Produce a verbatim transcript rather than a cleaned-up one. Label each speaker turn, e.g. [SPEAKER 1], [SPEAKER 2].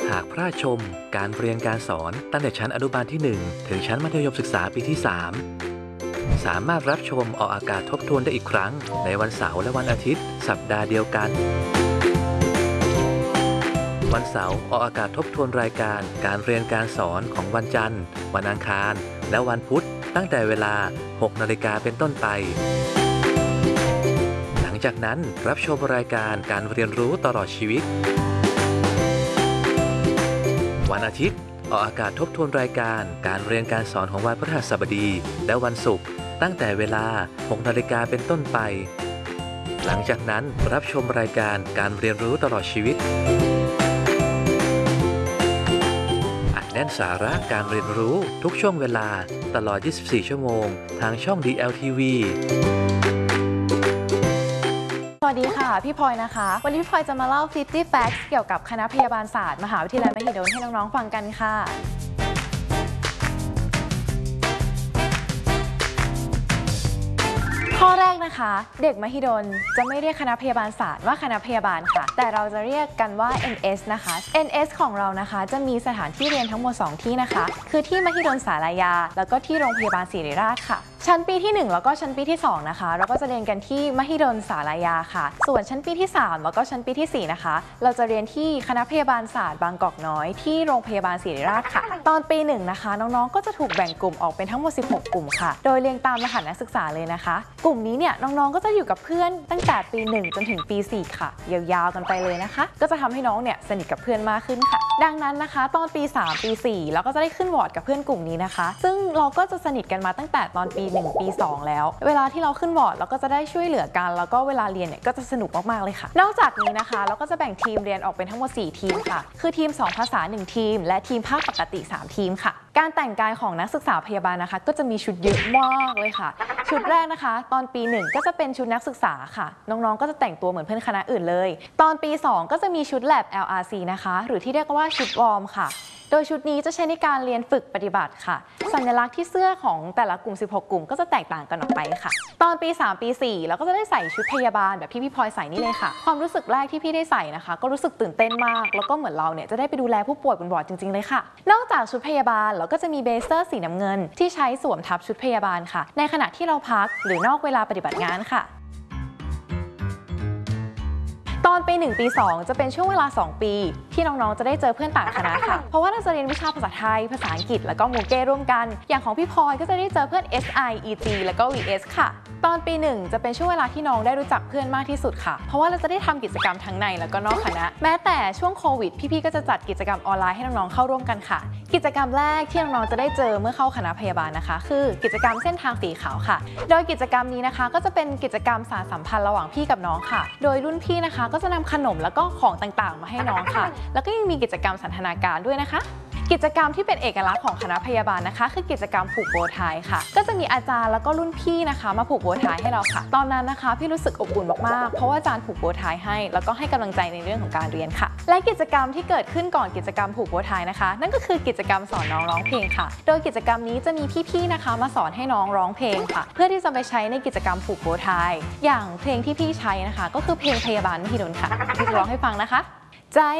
[SPEAKER 1] หากพลาดชมการเรียนการสอนตั้งแต่ชั้นอนุบาลที่หนึ่งถึงชั้นมัธยมศึกษาปีที่สามสามารถรับชมออกอากาศทบทวนได้อีกครั้งในวันเสาร์และวันอาทิตย์สัปดาห์เดียวกันวันเสาร์ออกอากาศทบทวนรายการการเรียนการสอนของวันจันทร์วันอังคารและวันพุธตั้งแต่เวลา หกนาฬิกาเป็นต้นไปหลังจากนั้นรับชมรายการการเรียนรู้ตลอดชีวิตวันอาทิตย์ออกอากาศทบทวนรายการการเรียนการสอนของวันพฤหัสบดีและวันศุกร์ตั้งแต่เวลา หกนาฬิกาเป็นต้นไปหลังจากนั้นรับชมรายการการเรียนรู้ตลอดชีวิตอัดแน่นสาระการเรียนรู้ทุกช่วงเวลาตลอด ยี่สิบสี่ ชั่วโมงทางช่อง ดี แอล ที วี
[SPEAKER 2] สวัสดีค่ะพี่พลอยนะคะวันนี้พี่พลอยจะมาเล่าห้าสิบ facts เกี่ยวกับคณะพยาบาลศาสตร์มหาวิทยาลัยมหิดลให้น้องๆฟังกันค่ะข้อแรกนะคะเด็กมหิดลจะไม่เรียกคณะพยาบาลศาสตร์ว่าคณะพยาบาลค่ะแต่เราจะเรียกกันว่า เอ็น เอส นะคะ เอ็น เอส ของเรานะคะจะมีสถานที่เรียนทั้งหมดสองที่นะคะคือที่มหิดลศาลายาแล้วก็ที่โรงพยาบาลศิริราชค่ะชั้นปีที่หนึ่งแล้วก็ชั้นปีที่สองนะคะเราก็จะเรียนกันที่มหิดลศาลายาค่ะส่วนชั้นปีที่สามแล้วก็ชั้นปีที่สี่นะคะเราจะเรียนที่คณะพยาบาลศาสตร์บางกอกน้อยที่โรงพยาบาลศิริราชค่ะตอนปีหนึ่งนะคะน้องๆก็จะถูกแบ่งกลุ่มออกเป็นทั้งหมดสิบหกกลุ่มค่ะโดยเรียงตามรหัสนักศึกษาเลยนะคะกลุ่มนี้เนี่ยน้องๆก็จะอยู่กับเพื่อนตั้งแต่ปีหนึ่งจนถึงปีสี่ค่ะยาวๆกันไปเลยนะคะก็จะทำให้น้องเนี่ยสนิทกับเพื่อนมากขึ้นค่ะดังนั้นนะคะตอนปีสามปีสี่เราก็จะได้ขึ้นวอร์ดกับเพื่อนกลุ่มนี้นะคะซึ่งเราก็จะสนิทกันมาตั้งแต่ตอนปีหนึ่งปีสองแล้วเวลาที่เราขึ้นวอร์ดเราก็จะได้ช่วยเหลือกันแล้วก็เวลาเรียนเนี่ยก็จะสนุกมากๆเลยค่ะนอกจากนี้นะคะเราก็จะแบ่งทีมเรียนออกเป็นทั้งหมดสี่ทีมค่ะคือทีมสองภาษาหนึ่งทีมและทีมภาคปกติสามทีมค่ะการแต่งกายของนักศึกษาพยาบาลนะคะก็จะมีชุดเยอะมากเลยค่ะชุดแรกนะคะตอนปีหนึ่งก็จะเป็นชุดนักศึกษาค่ะน้องๆก็จะแต่งตัวเหมือนเพื่อนคณะอื่นเลยตอนปีสองก็จะมีชุด แลบ แอล อาร์ ซี นะคะหรือที่เรียกว่าชุดวอร์มค่ะโดยชุดนี้จะใช้ในการเรียนฝึกปฏิบัติค่ะสัญลักษณ์ที่เสื้อของแต่ละกลุ่มสิบหกกลุ่มก็จะแตกต่างกันออกไปค่ะตอนปีสามปีสี่เราก็จะได้ใส่ชุดพยาบาลแบบที่พี่พลอยใส่นี่เลยค่ะความรู้สึกแรกที่พี่ได้ใส่นะคะก็รู้สึกตื่นเต้นมากแล้วก็เหมือนเราเนี่ยจะได้ไปดูแลผู้ป่วยบนวอร์ดจริงๆเลยค่ะนอกจากชุดพยาบาลเราก็จะมีเบเซอร์สีน้ำเงินที่ใช้สวมทับชุดพยาบาลค่ะในขณะที่เราพักหรือนอกเวลาปฏิบัติงานค่ะตอนปีหนึ่งปีสองจะเป็นช่วงเวลาสองปีที่น้องๆจะได้เจอเพื่อนต่างคณะค่ะเพราะว่าเราจะเรียนวิชาภาษาไทยภาษาอังกฤษแล้วก็มูเก้ร่วมกันอย่างของพี่พลอยก็จะได้เจอเพื่อน เอส ไอ อี จี แล้วก็ วี เอส ค่ะตอนปีหนึ่งจะเป็นช่วงเวลาที่น้องได้รู้จักเพื่อนมากที่สุดค่ะเพราะว่าเราจะได้ทำกิจกรรมทั้งในแล้วก็นอกคณะแม้แต่ช่วงโควิดพี่ๆก็จะจัดกิจกรรมออนไลน์ให้น้องๆเข้าร่วมกันค่ะกิจกรรมแรกที่น้องๆจะได้เจอเมื่อเข้าคณะพยาบาลนะคะคือกิจกรรมเส้นทางสีขาวค่ะโดยกิจกรรมนี้นะคะก็จะเป็นกิจกรรมสานสัมพันธ์ระหว่างพี่กับน้องค่ะโดยรุ่นพี่นะคะก็จะนำขนมแล้วก็ของต่างๆมาให้น้องค่ะแล้วก็ยังมีกิจกรรมสันทนาการด้วยนะคะกิจกรรมที่เป็นเอกลักษณ์ของคณะพยาบาลนะคะคือกิจกรรมผูกโบว์ไทค่ะก็จะมีอาจารย์แล้วก็รุ่นพี่นะคะมาผูกโบว์ไทให้เราค่ะตอนนั้นนะคะพี่รู้สึกอบอุ่นมากๆเพราะว่าอาจารย์ผูกโบว์ไทให้แล้วก็ให้กำลังใจในเรื่องของการเรียนค่ะและกิจกรรมที่เกิดขึ้นก่อนกิจกรรมผูกโบว์ไทนะคะนั่นก็คือกิจกรรมสอนน้องร้องเพลงค่ะโดยกิจกรรมนี้จะมีพี่ๆนะคะมาสอนให้น้องร้องเพลงค่ะเพื่อที่จะไปใช้ในกิจกรรมผูกโบว์ไทอย่างเพลงที่พี่ใช้นะคะก็คือเพลงพยาบาลมหิดลค่ะพี่จะร้องให้ฟังนะคะใจ